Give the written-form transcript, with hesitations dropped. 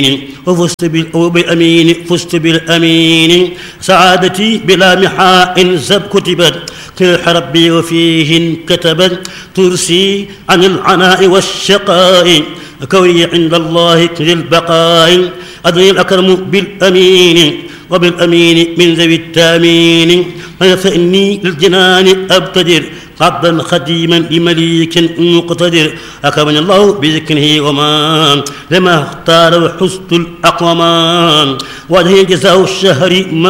وفزت بالأمين فزت بالأمين سعادتي بلا محاء زب كتبت تلح ربي وفيه كتبت ترسي عن العناء والشقاء كوني عند الله للبقاء أدري الأكرم بالأمين وبالأمين من ذوي التامين فإني للجنان أبتدر عبدا خديما لمليك مقتدر أكرمني الله بذكره وما لما اختار حسن الأقومان وجه جزاء الشهر